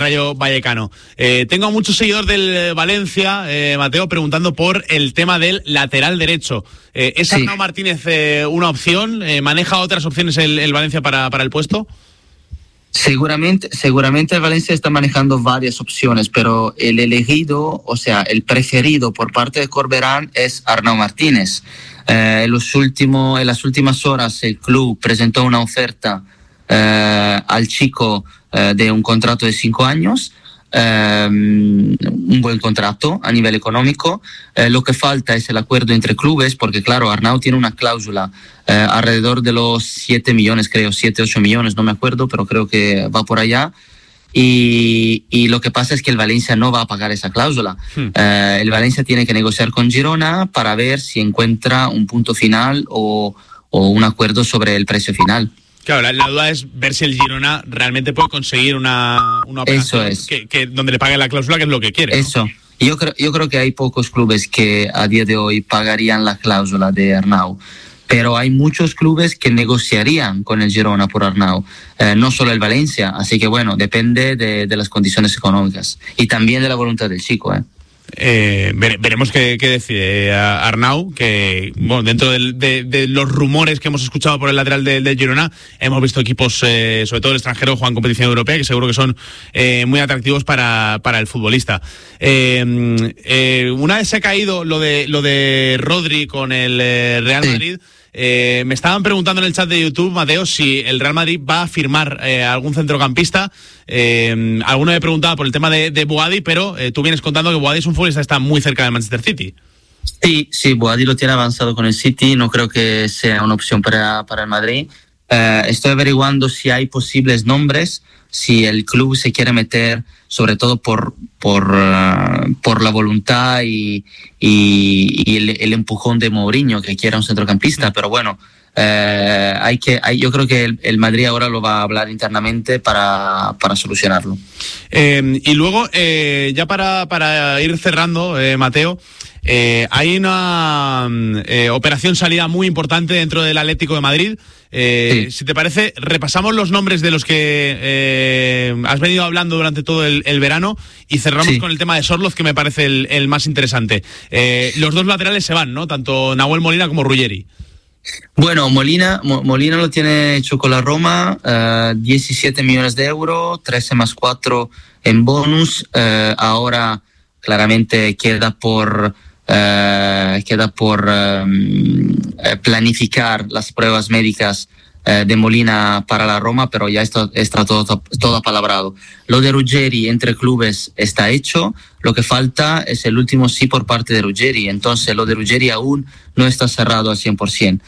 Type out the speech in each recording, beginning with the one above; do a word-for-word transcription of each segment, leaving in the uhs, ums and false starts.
Rayo Vallecano. Eh, tengo a muchos seguidores del Valencia, eh, Mateo, preguntando por el tema del lateral derecho. Eh, ¿Es Sí. Arnau Martínez eh, una opción? Eh, ¿Maneja otras opciones el, el Valencia para, para el puesto? Seguramente, seguramente el Valencia está manejando varias opciones, pero el elegido, o sea, el preferido por parte de Corberán es Arnau Martínez. Eh, en, los últimos, en las últimas horas el club presentó una oferta eh, al chico eh, de un contrato de cinco años, eh, un buen contrato a nivel económico. Eh, lo que falta es el acuerdo entre clubes, porque claro, Arnau tiene una cláusula eh, alrededor de los siete millones, creo, siete, ocho millones, no me acuerdo, pero creo que va por allá. Y, y lo que pasa es que el Valencia no va a pagar esa cláusula. Hmm. Eh, el Valencia tiene que negociar con Girona para ver si encuentra un punto final o, o un acuerdo sobre el precio final. Claro, la, la duda es ver si el Girona realmente puede conseguir una, una operación Eso es. que, que, donde le pague la cláusula, que es lo que quiere, ¿no? Eso. Yo creo, yo creo que hay pocos clubes que a día de hoy pagarían la cláusula de Arnau, pero hay muchos clubes que negociarían con el Girona por Arnau, eh, no solo el Valencia, así que bueno, depende de, de las condiciones económicas y también de la voluntad del chico, ¿eh? Eh, vere, veremos qué, qué decide Arnau, que bueno, dentro del, de, de los rumores que hemos escuchado por el lateral del de Girona, hemos visto equipos, eh, sobre todo el extranjero, juegan competición europea, que seguro que son eh, muy atractivos para, para el futbolista. Eh, eh, una vez se ha caído lo de, lo de Rodri con el eh, Real Madrid, sí. Eh, me estaban preguntando en el chat de YouTube, Mateo, si el Real Madrid va a firmar eh, algún centrocampista. Eh, alguno me preguntaba por el tema de, de Boadi, pero eh, tú vienes contando que Boadi es un futbolista que está muy cerca del Manchester City. Sí, sí, Boadi lo tiene avanzado con el City, no creo que sea una opción para, para el Madrid. Eh, estoy averiguando si hay posibles nombres, si el club se quiere meter, sobre todo por por, uh, por la voluntad y, y, y el, el empujón de Mourinho, que quiera un centrocampista, pero bueno, eh, hay que, hay, yo creo que el, el Madrid ahora lo va a hablar internamente para, para solucionarlo. Eh, y luego, eh, ya para, para ir cerrando, eh, Mateo, Eh, hay una eh, operación salida muy importante dentro del Atlético de Madrid. Eh, sí. Si te parece, repasamos los nombres de los que eh, has venido hablando durante todo el, el verano y cerramos sí. con el tema de Sorloz, que me parece el, el más interesante. Eh, los dos laterales se van, ¿no? Tanto Nahuel Molina como Ruggeri. Bueno, Molina, Mo, Molina lo tiene hecho con la Roma, uh, diecisiete millones de euros, trece más cuatro en bonus. Uh, ahora claramente queda por... Uh, queda por um, planificar las pruebas médicas uh, de Molina para la Roma, pero ya está, está todo, todo apalabrado. Lo de Ruggeri entre clubes está hecho, lo que falta es el último sí por parte de Ruggeri, entonces lo de Ruggeri aún no está cerrado al cien por ciento.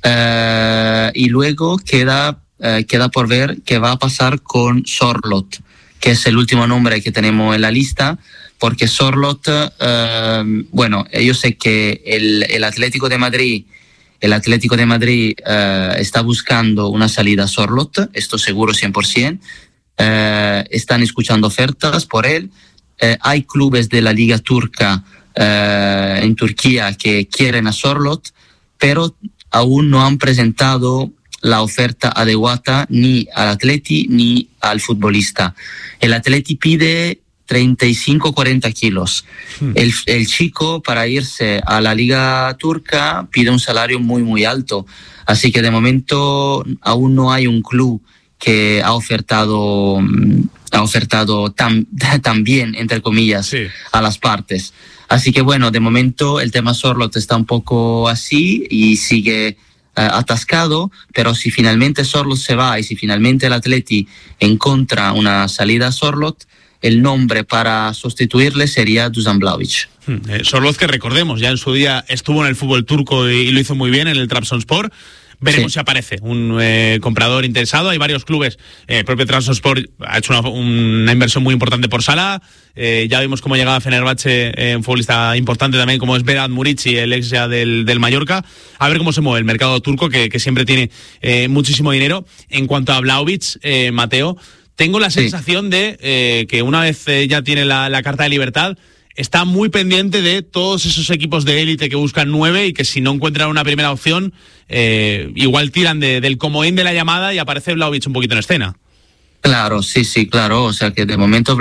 Uh, y luego queda, uh, queda por ver qué va a pasar con Sorloth, que es el último nombre que tenemos en la lista, porque Sorloth, uh, bueno, yo sé que el, el Atlético de Madrid, el Atlético de Madrid uh, está buscando una salida a Sorloth, esto seguro cien por ciento, uh, están escuchando ofertas por él, uh, hay clubes de la Liga Turca uh, en Turquía que quieren a Sorloth, pero aún no han presentado la oferta adecuada ni al Atleti ni al futbolista. El Atleti pide treinta y cinco cuarenta kilos. Hmm. El, el chico, para irse a la Liga Turca, pide un salario muy, muy alto. Así que de momento aún no hay un club que ha ofertado, ha ofertado tan, tan bien, entre comillas, sí. a las partes. Así que bueno, de momento el tema Sorloth está un poco así y sigue Uh, atascado, pero si finalmente Sorloth se va y si finalmente el Atleti encuentra una salida a Sorloth, el nombre para sustituirle sería Dusan Vlahovic. Hmm. Eh, Sorloth, que recordemos, ya en su día estuvo en el fútbol turco y, y lo hizo muy bien en el Trabzonspor. Veremos sí. si aparece un eh, comprador interesado. Hay varios clubes. Eh, el propio Trabzonspor ha hecho una, una inversión muy importante por Salah. Eh, ya vimos cómo llegaba Fenerbahce, eh, un futbolista importante también, como es Vedat Murici, el ex ya del, del Mallorca. A ver cómo se mueve el mercado turco, que, que siempre tiene eh, muchísimo dinero. En cuanto a Vlahovic, eh, Mateo, tengo la sensación sí. de eh, que una vez eh, ya tiene la, la carta de libertad, está muy pendiente de todos esos equipos de élite que buscan nueve y que si no encuentran una primera opción, eh, igual tiran de, del comodín de la llamada y aparece Vlahovic un poquito en escena. Claro, sí, sí, claro. O sea que de momento